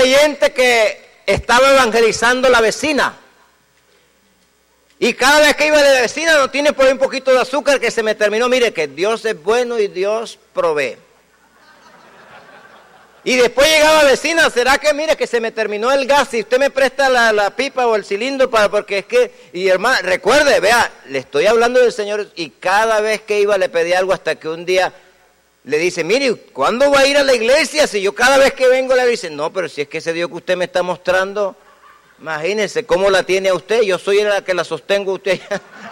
creyente que estaba evangelizando la vecina. Y cada vez que iba de la vecina, no tiene por ahí un poquito de azúcar que se me terminó. Mire que Dios es bueno y Dios provee. Y después llegaba la vecina, ¿será que mire que se me terminó el gas? Si usted me presta la pipa o el cilindro porque es que... Y hermano, recuerde, vea, le estoy hablando del Señor y cada vez que iba le pedí algo hasta que un día le dice, mire, ¿cuándo va a ir a la iglesia? Si yo cada vez que vengo le dice, no, pero si es que ese Dios que usted me está mostrando, imagínese cómo la tiene a usted, yo soy la que la sostengo a usted.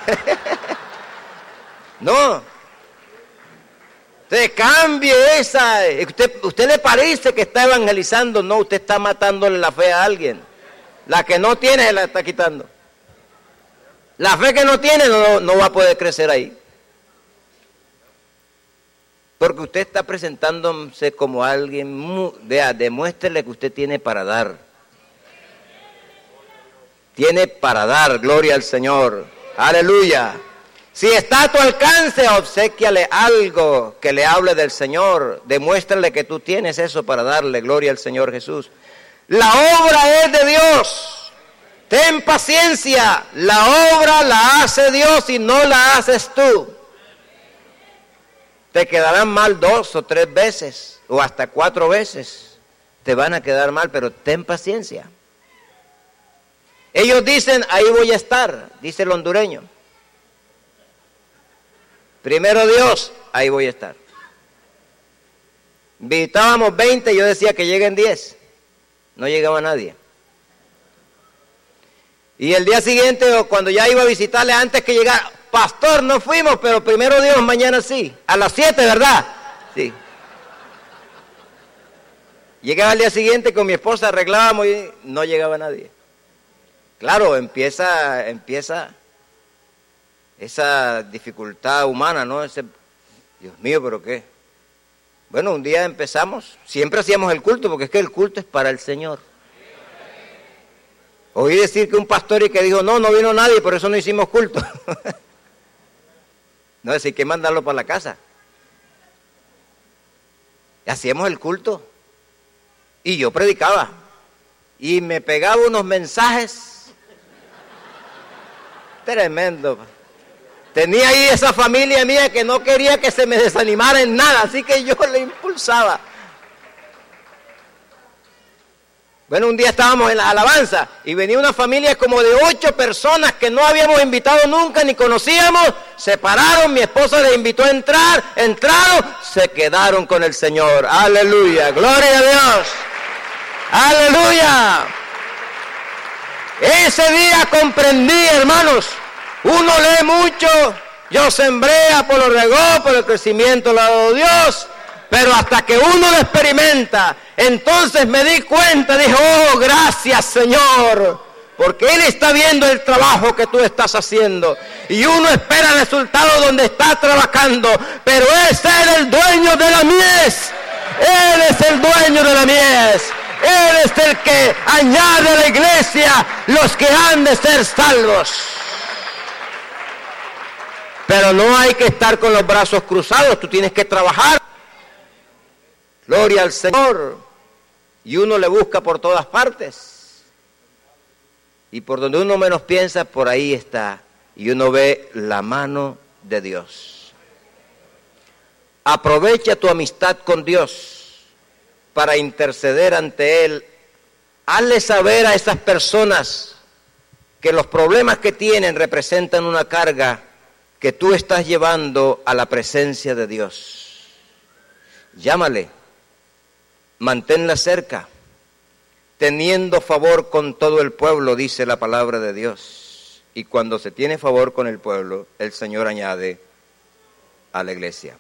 No. Entonces cambie esa, usted le parece que está evangelizando, no, usted está matándole la fe a alguien. La que no tiene se la está quitando. La fe que no tiene no va a poder crecer ahí. Porque usted está presentándose como alguien, demuéstrele que usted tiene para dar. Tiene para dar, gloria al Señor. Aleluya. Si está a tu alcance, obséquiale algo que le hable del Señor. Demuéstrale que tú tienes eso para darle, gloria al Señor Jesús. La obra es de Dios. Ten paciencia. La obra la hace Dios y no la haces tú. Te quedarán mal 2 o 3 veces o hasta 4 veces. Te van a quedar mal, pero ten paciencia. Ellos dicen, ahí voy a estar, dice el hondureño. Primero Dios, ahí voy a estar. Invitábamos 20, yo decía que lleguen 10. No llegaba nadie. Y el día siguiente, cuando ya iba a visitarle, antes que llegara, pastor, no fuimos, pero primero Dios, mañana sí. A las 7, ¿verdad? Sí. Llegaba el día siguiente con mi esposa, arreglábamos y no llegaba nadie. Claro, empieza esa dificultad humana, ¿no? Dios mío, ¿pero qué? Bueno, un día empezamos, siempre hacíamos el culto, porque es que el culto es para el Señor. Oí decir que un pastor y que dijo, no vino nadie, por eso no hicimos culto. No, es decir, que mandarlo para la casa. Y hacíamos el culto. Y yo predicaba. Y me pegaba unos mensajes. Tremendo. Tenía ahí esa familia mía que no quería que se me desanimara en nada, así que yo le impulsaba. Bueno, un día estábamos en la alabanza y venía una familia como de 8 personas que no habíamos invitado nunca ni conocíamos. Se pararon, mi esposa les invitó a entrar, entraron, se quedaron con el Señor. Aleluya, gloria a Dios. Aleluya. Ese día comprendí, hermanos, uno lee mucho, yo sembré, Apolo regó, pero el crecimiento lo ha dado Dios. Pero hasta que uno lo experimenta, entonces me di cuenta, dije, oh, gracias Señor, porque Él está viendo el trabajo que tú estás haciendo. Y uno espera resultados donde está trabajando, pero es Él el dueño de la mies. Él es el dueño de la mies. Él es el que añade a la iglesia los que han de ser salvos. Pero no hay que estar con los brazos cruzados, tú tienes que trabajar. Gloria al Señor. Y uno le busca por todas partes. Y por donde uno menos piensa, por ahí está. Y uno ve la mano de Dios. Aprovecha tu amistad con Dios para interceder ante Él. Hazle saber a esas personas que los problemas que tienen representan una carga que tú estás llevando a la presencia de Dios. Llámale. Manténla cerca, teniendo favor con todo el pueblo, dice la palabra de Dios. Y cuando se tiene favor con el pueblo, el Señor añade a la iglesia.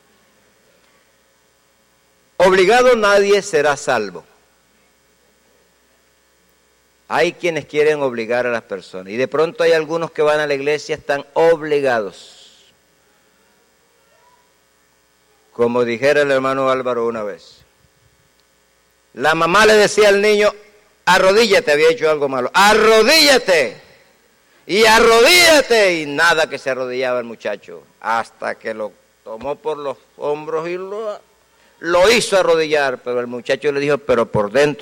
Obligado nadie será salvo. Hay quienes quieren obligar a las personas. Y de pronto hay algunos que van a la iglesia, están obligados. Como dijera el hermano Álvaro una vez. La mamá le decía al niño, arrodíllate, había hecho algo malo, arrodíllate, y arrodíllate, y nada que se arrodillaba el muchacho, hasta que lo tomó por los hombros y lo hizo arrodillar, pero el muchacho le dijo, pero por dentro